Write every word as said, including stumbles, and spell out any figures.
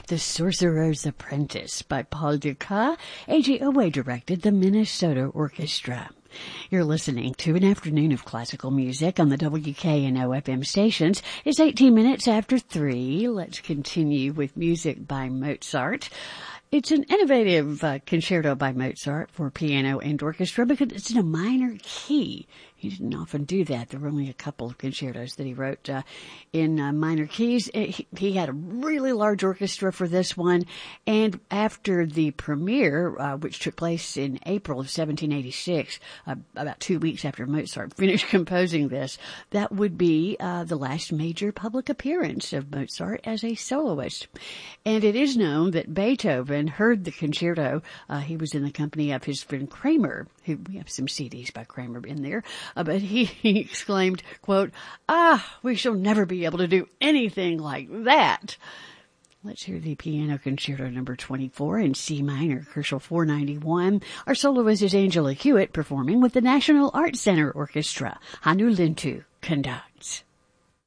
The Sorcerer's Apprentice by Paul Dukas. A J Owe directed the Minnesota Orchestra. You're listening to an afternoon of classical music on the W K N O F M stations. It's eighteen minutes after three. Let's continue with music by Mozart. It's an innovative uh, concerto by Mozart for piano and orchestra because it's in a minor key. He didn't often do that. There were only a couple of concertos that he wrote uh, in uh, minor keys. He, he had a really large orchestra for this one. And after the premiere, uh, which took place in April of seventeen eighty-six, uh, about two weeks after Mozart finished composing this, that would be uh, the last major public appearance of Mozart as a soloist. And it is known that Beethoven heard the concerto. Uh, he was in the company of his friend Kramer, who we have some C Ds by Kramer in there. Uh, but he, he exclaimed, quote, "Ah, we shall never be able to do anything like that." Let's hear the Piano Concerto number twenty-four in C minor, Herschel four ninety-one. Our soloist is Angela Hewitt performing with the National Arts Center Orchestra. Hannu Lintu conducts.